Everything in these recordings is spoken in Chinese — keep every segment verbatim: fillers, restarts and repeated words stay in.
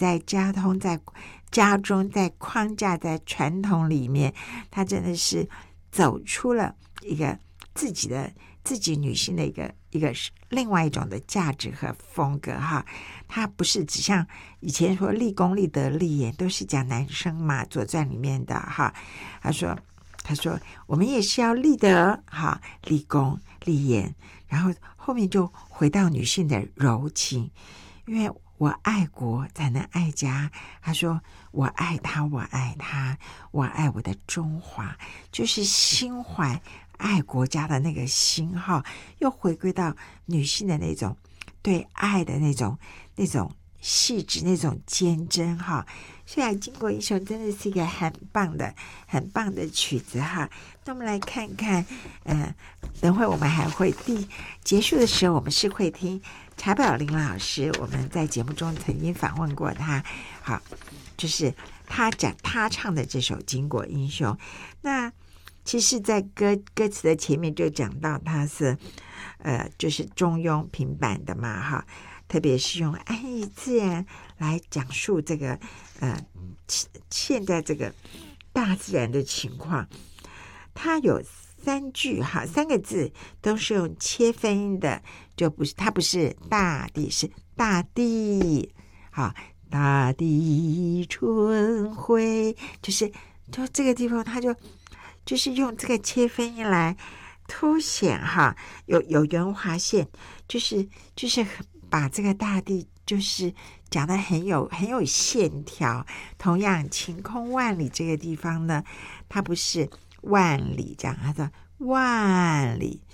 在家通在家中，在框架在传统里面，她真的是走出了一个自己的自己女性的一个一个另外一种的价值和风格哈。她不是只像以前说立功立德立言都是讲男生嘛，《左传》里面的哈。她说他说我们也是要立德哈，立功立言，然后后面就回到女性的柔情，因为我爱国才能爱家。他说我爱他，我爱他，我爱我的中华，就是心怀爱国家的那个心哈，又回归到女性的那种对爱的那种那种细致，那种坚贞哈。虽然经过一首真的是一个很棒的很棒的曲子哈。那我们来看看呃，等会我们还会第结束的时候我们是会听查宝林老师，我们在节目中曾经访问过他，好，就是他讲他唱的这首《巾帼英雄》。那其实在歌歌词的前面就讲到他是呃，就是中庸平板的嘛哈，特别是用安逸自然来讲述这个呃现在这个大自然的情况。它有三句哈，三个字都是用切分音的，就不是它不是大地，是大地，好，大地春晖，就是就这个地方，它就就是用这个切分音来凸显哈，有有圆滑线，就是就是把这个大地就是讲得很有很有线条。同样晴空万里这个地方呢，它不是万里这样，它说万里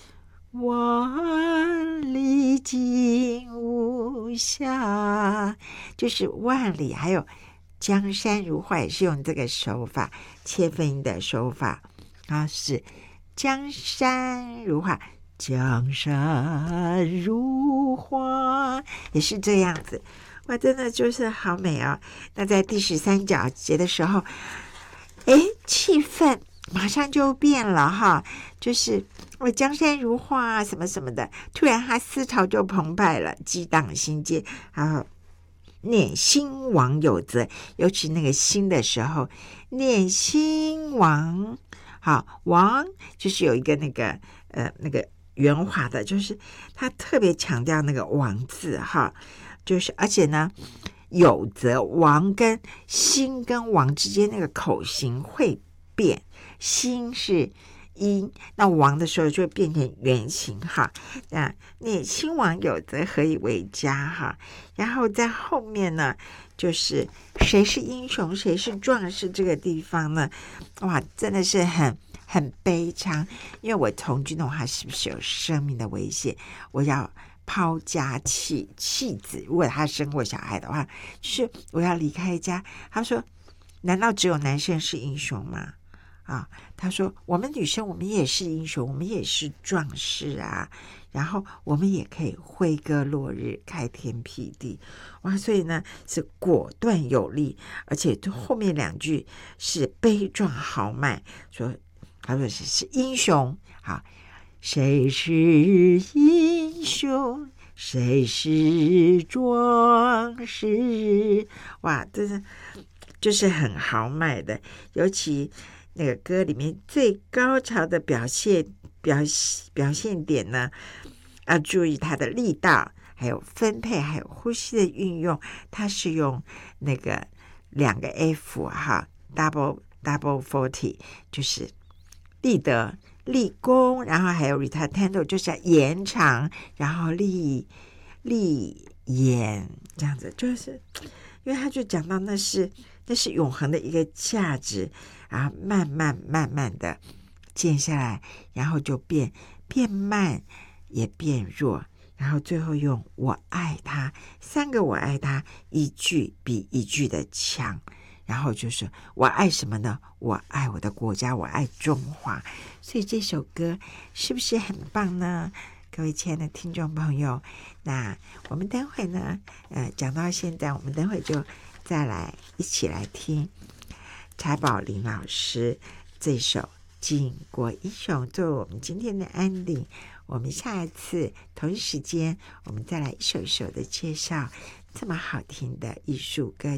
万里尽无暇，就是万里。还有江山如画也是用这个手法，切分音的手法啊，是江山如画，江山如画也是这样子。哇，真的就是好美哦。那在第十三角节的时候，哎，气氛马上就变了哈，就是我江山如画什么什么的，突然他思潮就澎湃了，激荡心间，然后念兴亡有则，尤其那个兴的时候，念兴亡，好，亡就是有一个那个呃那个圆滑的，就是他特别强调那个亡字哈，就是而且呢，有则亡跟兴跟亡之间那个口型会变，兴是音，那亡的时候就会变成圆形哈。那你兴亡有则，何以为家哈？然后在后面呢，就是谁是英雄，谁是壮士这个地方呢，哇，真的是很很悲伤。因为我从军的话，是不是有生命的危险？我要抛家弃弃子，如果他生过小孩的话，就是我要离开家。他说，难道只有男生是英雄吗？啊，他说我们女生我们也是英雄，我们也是壮士啊，然后我们也可以挥戈落日，开天辟地。哇，所以呢是果断有力，而且后面两句是悲壮豪迈，说他说是是英雄。好，谁是英雄，谁是壮士？哇，这是就是很豪迈的，尤其那个歌里面最高潮的表现表表现点呢，要注意它的力道，还有分配，还有呼吸的运用。它是用那个两个 F 哈 ，double double forty， 就是立德、立功，然后还有 retardando， 就是要延长，然后立立言这样子，就是因为他就讲到那是那是永恒的一个价值。然后慢慢慢慢的渐下来，然后就变变慢也变弱，然后最后用我爱他，三个我爱他，一句比一句的强。然后就是我爱什么呢？我爱我的国家，我爱中华。所以这首歌是不是很棒呢？各位亲爱的听众朋友，那我们等会呢呃，讲到现在，我们等会就再来一起来听查宝林老师这首《巾帼英雄》作为我们今天的安定。我们下一次同一时间，我们再来一首一首的介绍这么好听的艺术歌。